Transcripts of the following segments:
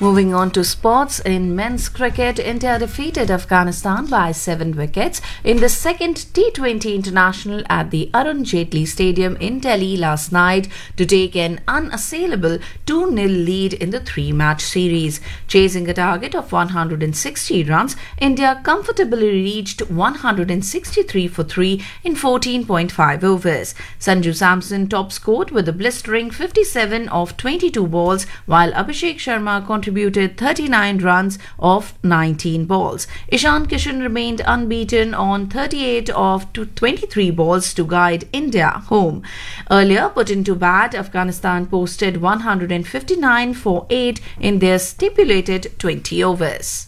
Moving on to sports, in men's cricket, India defeated Afghanistan by 7 wickets in the second T20 international at the Arun Jaitley Stadium in Delhi last night to take an unassailable 2-0 lead in the 3-match series. Chasing a target of 160 runs, India comfortably reached 163 for 3 in 14.5 overs. Sanju Samson top scored with a blistering 57 of 22 balls, while Abhishek Sharma contributed 39 runs of 19 balls. Ishan Kishan remained unbeaten on 38 of 23 balls to guide India home. Earlier put into bat, Afghanistan posted 159 for 8 in their stipulated 20 overs.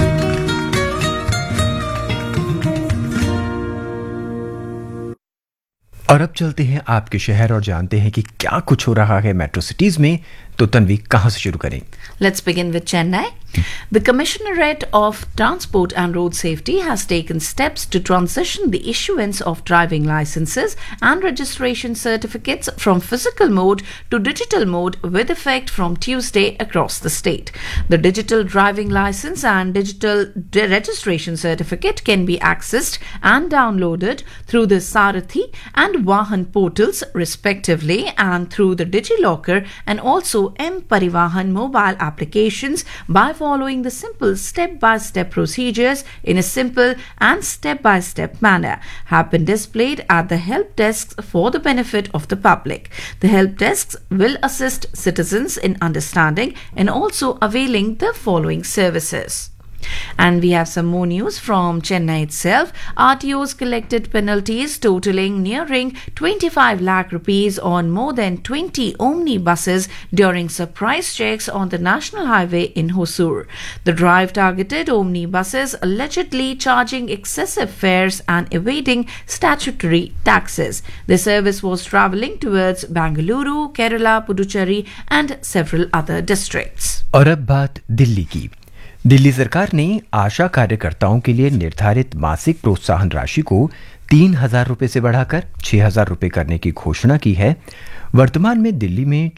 और अब चलते हैं आपके शहर और जानते हैं कि क्या कुछ हो रहा है मेट्रो सिटीज में। तो तन्वी, कहां से शुरू करें? Let's begin with Chennai. The Commissionerate of Transport and Road Safety has taken steps to transition the issuance of driving licenses and registration certificates from physical mode to digital mode with effect from Tuesday across the state. The digital driving license and digital registration certificate can be accessed and downloaded through the Sarathi and Vahan portals respectively, and through the DigiLocker and also M-Parivahan mobile applications by following the simple step-by-step procedures in a simple and step-by-step manner have been displayed at the help desks for the benefit of the public. The help desks will assist citizens in understanding and also availing the following services. And we have some more news from Chennai itself. RTOs collected penalties totaling nearing 25 lakh rupees on more than 20 Omni buses during surprise checks on the national highway in Hosur. The drive targeted Omni buses allegedly charging excessive fares and evading statutory taxes. The service was travelling towards Bangalore, Kerala, Puducherry and several other districts. और अब बात दिल्ली की। दिल्ली सरकार ने आशा कार्यकर्ताओं के लिए निर्धारित मासिक प्रोत्साहन राशि को 3,000 रुपये से बढ़ाकर 6,000 रुपये करने की घोषणा की है। वर्तमान में दिल्ली में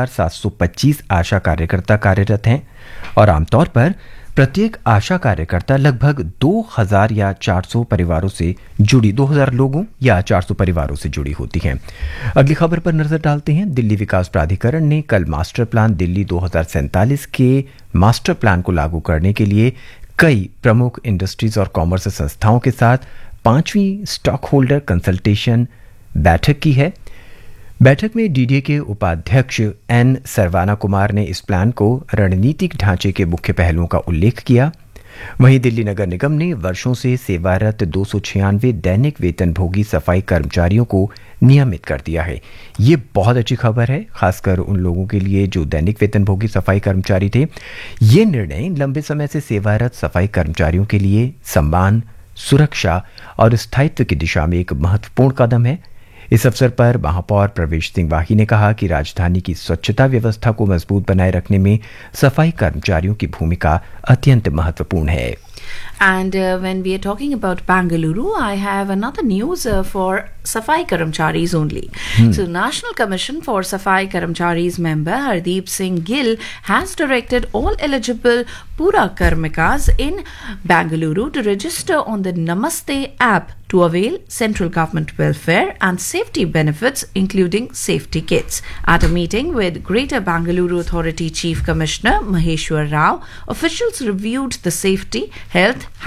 6,725 आशा कार्यकर्ता कार्यरत हैं और आमतौर पर प्रत्येक आशा कार्यकर्ता लगभग 2,000 या 400 परिवारों से जुड़ी 2,000 लोगों या 400 परिवारों से जुड़ी होती हैं। अगली खबर पर नजर डालते हैं। दिल्ली विकास प्राधिकरण ने कल मास्टर प्लान दिल्ली 2047 के मास्टर प्लान को लागू करने के लिए कई प्रमुख इंडस्ट्रीज और कॉमर्स संस्थाओं के साथ 5वीं स्टॉक होल्डर कंसल्टेशन बैठक की है। बैठक में डीडीए के उपाध्यक्ष एन सरवाना कुमार ने इस प्लान को रणनीतिक ढांचे के मुख्य पहलुओं का उल्लेख किया। वहीं दिल्ली नगर निगम ने वर्षों से सेवारत 296 दैनिक वेतनभोगी सफाई कर्मचारियों को नियमित कर दिया है। ये बहुत अच्छी खबर है, खासकर उन लोगों के लिए जो दैनिक वेतनभोगी सफाई कर्मचारी थे। ये निर्णय लंबे समय से सेवारत सफाई कर्मचारियों के लिए सम्मान, सुरक्षा और स्थायित्व की दिशा में एक महत्वपूर्ण कदम है। इस अवसर पर महापौर प्रवेश सिंह वाही ने कहा कि राजधानी की स्वच्छता व्यवस्था को मजबूत बनाए रखने में सफाई कर्मचारियों की भूमिका अत्यंत महत्वपूर्ण है। And when we are talking about Bangalore, I have another news for Safai Karamcharis only. So, National Commission for Safai Karamcharis member Hardeep Singh Gill has directed all eligible Pura Karmikas in Bangalore to register on the Namaste app to avail central government welfare and safety benefits, including safety kits. At a meeting with Greater Bangalore Authority Chief Commissioner Maheshwar Rao, officials reviewed the safety, health,